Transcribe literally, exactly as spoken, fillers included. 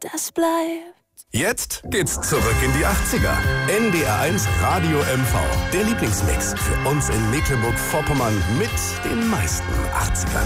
das bleibt. Jetzt geht's zurück in die achtziger. N D R eins Radio M V. Der Lieblingsmix für uns in Mecklenburg-Vorpommern mit den meisten achtzigern.